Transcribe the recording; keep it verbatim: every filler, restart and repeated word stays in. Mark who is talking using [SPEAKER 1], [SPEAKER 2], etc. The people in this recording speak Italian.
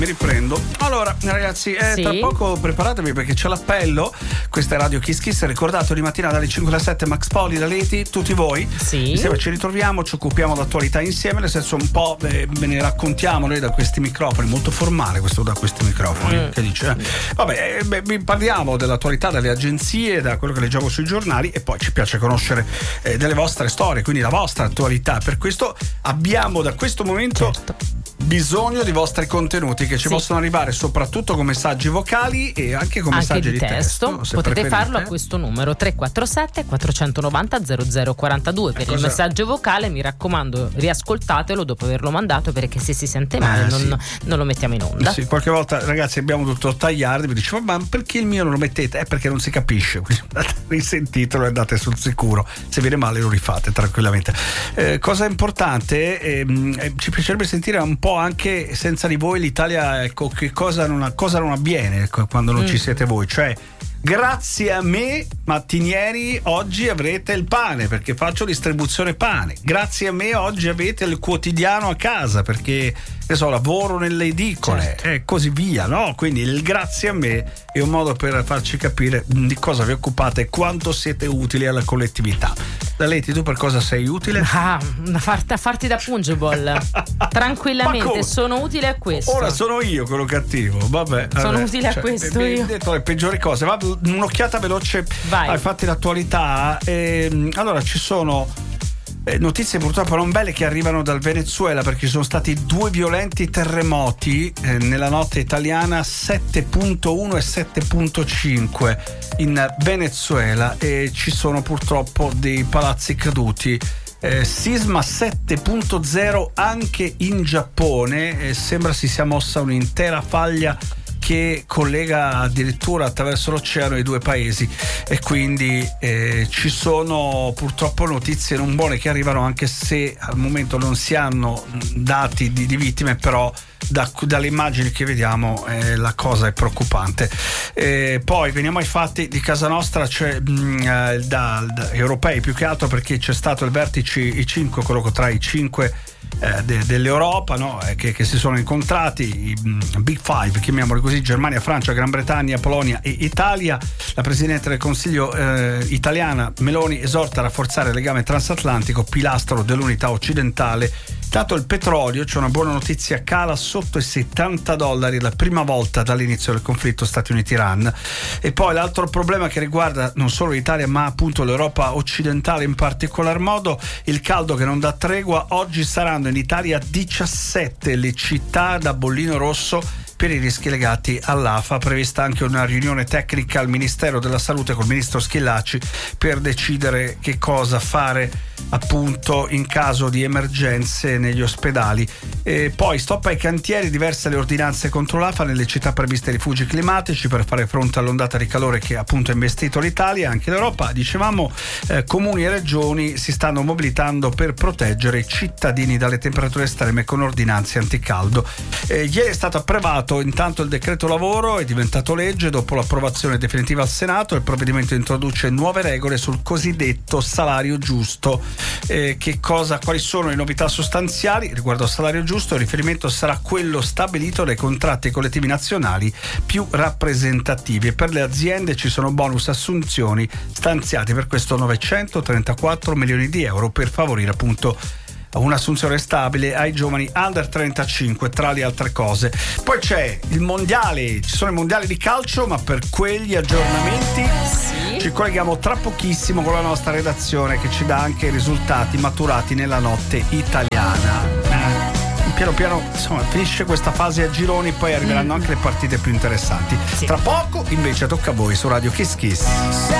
[SPEAKER 1] Mi riprendo. Allora, ragazzi, eh,
[SPEAKER 2] Sì.
[SPEAKER 1] tra poco preparatevi perché c'è l'appello. Questa è Radio Kiss Kiss. Ricordate, di mattina dalle cinque alle sette Max Poli, la Leti, tutti voi.
[SPEAKER 2] Sì.
[SPEAKER 1] Insieme ci ritroviamo, ci occupiamo d'attualità insieme, nel senso un po' eh, ve ne raccontiamo noi da questi microfoni, molto formale questo da questi microfoni.
[SPEAKER 2] Mm.
[SPEAKER 1] Che dice? Eh? Vabbè, eh, beh, vi parliamo dell'attualità, dalle agenzie, da quello che leggiamo sui giornali, e poi ci piace conoscere eh, delle vostre storie, quindi la vostra attualità. Per questo abbiamo da questo momento
[SPEAKER 2] Certo.
[SPEAKER 1] bisogno di vostri contenuti che ci
[SPEAKER 2] Sì.
[SPEAKER 1] possono arrivare soprattutto con messaggi vocali e anche con
[SPEAKER 2] Anche
[SPEAKER 1] messaggi
[SPEAKER 2] di
[SPEAKER 1] di
[SPEAKER 2] testo,
[SPEAKER 1] testo, se
[SPEAKER 2] potete
[SPEAKER 1] preferite.
[SPEAKER 2] farlo a questo numero tre quattro sette quattro nove zero zero zero quattro due per
[SPEAKER 1] Cosa-
[SPEAKER 2] il messaggio vocale. Mi raccomando, riascoltatelo dopo averlo mandato, perché se si sente male
[SPEAKER 1] Eh,
[SPEAKER 2] non,
[SPEAKER 1] sì.
[SPEAKER 2] non lo mettiamo in onda.
[SPEAKER 1] Sì, qualche volta ragazzi abbiamo dovuto tagliarli, mi dice ma perché il mio non lo mettete? È perché non si capisce, quindi andate, risentitelo e andate sul sicuro, se viene male lo rifate tranquillamente. Eh, cosa importante, ehm, eh, ci piacerebbe sentire un po' anche senza di voi l'Italia, ecco, che cosa non, cosa non avviene, ecco, quando non
[SPEAKER 2] Mm.
[SPEAKER 1] ci siete voi, cioè grazie a me mattinieri oggi avrete il pane perché faccio distribuzione pane, grazie a me oggi avete il quotidiano a casa perché ne so, lavoro nelle edicole,
[SPEAKER 2] Certo.
[SPEAKER 1] e così via, no? Quindi il grazie a me è un modo per farci capire di cosa vi occupate e quanto siete utili alla collettività. Leti, tu per cosa sei utile?
[SPEAKER 2] Ah, a farti, a farti da pungible.
[SPEAKER 1] Ma
[SPEAKER 2] Tranquillamente,
[SPEAKER 1] come?
[SPEAKER 2] sono utile a questo.
[SPEAKER 1] Ora sono io quello cattivo, vabbè.
[SPEAKER 2] Sono
[SPEAKER 1] vabbè.
[SPEAKER 2] utile a questo
[SPEAKER 1] mi hai
[SPEAKER 2] io.
[SPEAKER 1] detto le peggiori cose. Va, un'occhiata veloce
[SPEAKER 2] Vai.
[SPEAKER 1] ai fatti d'attualità. Ehm, allora ci sono eh, notizie purtroppo non belle che arrivano dal Venezuela, perché ci sono stati due violenti terremoti eh, nella notte italiana, sette virgola uno e sette virgola cinque in Venezuela, e ci sono purtroppo dei palazzi caduti. Eh, sisma sette virgola zero anche in Giappone, e sembra si sia mossa un'intera faglia che collega addirittura attraverso l'oceano i due paesi, e quindi eh, ci sono purtroppo notizie non buone che arrivano, anche se al momento non si hanno dati di, di vittime, però da, dalle immagini che vediamo eh, la cosa è preoccupante. Eh, poi veniamo ai fatti di casa nostra, cioè mh, eh, da, da europei più che altro, perché c'è stato il vertice I cinque, quello tra i cinque eh, de, dell'Europa, no? eh, che, che si sono incontrati, i mh, Big Five, chiamiamoli così: Germania, Francia, Gran Bretagna, Polonia e Italia. La Presidente del Consiglio eh, italiana Meloni esorta a rafforzare il legame transatlantico, pilastro dell'unità occidentale. Dato il petrolio, c'è una buona notizia: cala sotto i settanta dollari, la prima volta dall'inizio del conflitto Stati Uniti-Iran. E poi l'altro problema che riguarda non solo l'Italia ma appunto l'Europa occidentale in particolar modo, il caldo che non dà tregua. Oggi saranno in Italia diciassette le città da bollino rosso per i rischi legati all'A F A. Prevista anche una riunione tecnica al Ministero della Salute col ministro Schillaci per decidere che cosa fare appunto in caso di emergenze negli ospedali. E poi stop ai cantieri, diverse le ordinanze contro l'A F A nelle città previste rifugi climatici per fare fronte all'ondata di calore che appunto ha investito l'Italia e anche l'Europa. Dicevamo, eh, comuni e regioni si stanno mobilitando per proteggere i cittadini dalle temperature estreme con ordinanze anticaldo. Eh, ieri è stato approvato intanto il decreto lavoro, è diventato legge dopo l'approvazione definitiva al Senato. Il provvedimento introduce nuove regole sul cosiddetto salario giusto. Eh, che cosa, quali sono le novità sostanziali riguardo al salario giusto? Il riferimento sarà quello stabilito dai contratti collettivi nazionali più rappresentativi, e per le aziende ci sono bonus assunzioni stanziati per questo novecentotrentaquattro milioni di euro per favorire appunto un'assunzione stabile ai giovani under trentacinque, tra le altre cose. Poi c'è il mondiale, ci sono i mondiali di calcio, ma per quegli aggiornamenti
[SPEAKER 2] Sì.
[SPEAKER 1] ci colleghiamo tra pochissimo con la nostra redazione che ci dà anche i risultati maturati nella notte italiana. Eh, piano piano insomma finisce questa fase a gironi, poi arriveranno
[SPEAKER 2] Mm.
[SPEAKER 1] anche le partite più interessanti.
[SPEAKER 2] Sì.
[SPEAKER 1] Tra poco invece tocca a voi su Radio Kiss Kiss.